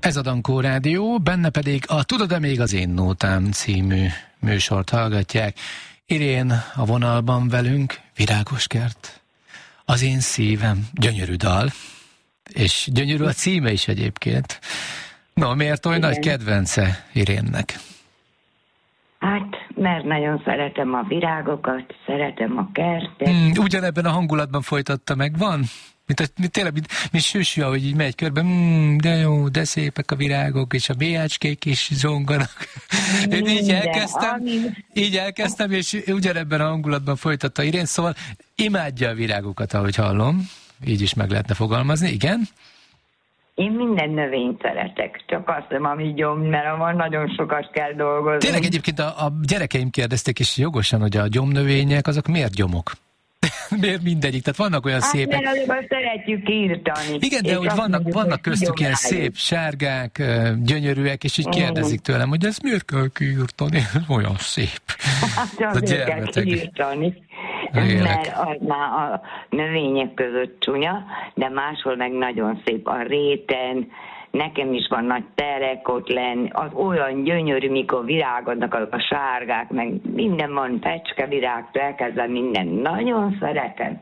Ez a Dankó Rádió, benne pedig a Tudod-e még az én nótám című műsort hallgatják. Irén a vonalban velünk, Virágos kert. Az én szívem, gyönyörű dal, és gyönyörű a címe is egyébként. No, miért olyan nagy kedvence Irénnek? Hát, mert nagyon szeretem a virágokat, szeretem a kertet. Ugyanebben a hangulatban folytatta meg, van? Tényleg, mint Süsű, ahogy így megy körbe, de jó, de szépek a virágok, és a bélyácskék is zonganak. Én így elkezdtem, és ugyanebben a hangulatban folytatta Irén, szóval imádja a virágokat, ahogy hallom, így is meg lehetne fogalmazni, igen? Én minden növényt szeretek, csak azt nem, ami gyom, mert abban nagyon sokat kell dolgozni. Tényleg egyébként a gyerekeim kérdezték is jogosan, hogy a gyomnövények, azok miért gyomok? Miért mindegyik? Tehát vannak olyan szépek... Mert azért szeretjük írtani. Igen, de hogy vannak köztük ilyen szép, sárgák, gyönyörűek, és így kérdezik tőlem, hogy ez miért kell kiírtani? Ez olyan szép. Hát azért kell kiírtani. Mert az már a növények között csúnya, de máshol meg nagyon szép a réten. Nekem is van nagy terek ott lenn, az olyan gyönyörű, mikor virágodnak a sárgák, meg minden van, fecskevirágtól elkezdve minden. Nagyon szeretem.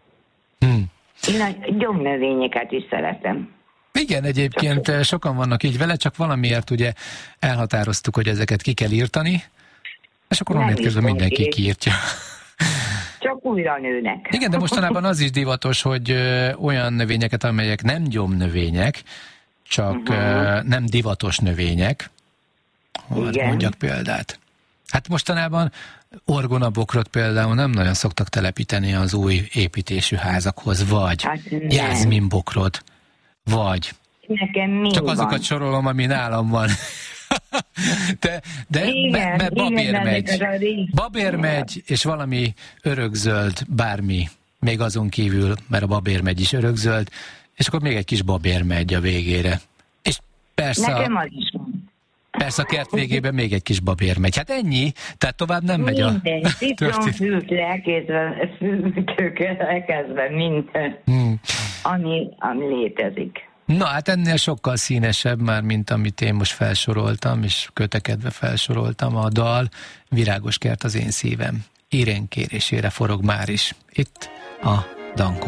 Én a gyomnövényeket is szeretem. Igen, egyébként sokan vannak így vele, csak valamiért ugye elhatároztuk, hogy ezeket ki kell írtani, és akkor onnét kezdve mindenki kiírtja. Csak újra nőnek. Igen, de mostanában az is divatos, hogy olyan növényeket, amelyek nem gyomnövények, csak nem divatos növények. Mondjak példát. Hát mostanában orgonabokrot például nem nagyon szoktak telepíteni az új építésű házakhoz, vagy jázminbokrot, vagy nekem mi csak van? Azokat sorolom, ami nálam van. de babérmegy, és valami örökzöld, bármi, még azon kívül, mert a babérmegy is örökzöld, és akkor még egy kis babérmegy a végére. És persze nekem az is van. Persze a kert végében még egy kis babérmegy. Hát ennyi, tehát tovább nem megy a fűtőkkel elkezdve minden, ami létezik. Na, hát ennél sokkal színesebb már, mint amit én most felsoroltam, és kötekedve felsoroltam a dal. Virágos kert az én szívem. Irén kérésére forog már is. Itt a Dankó.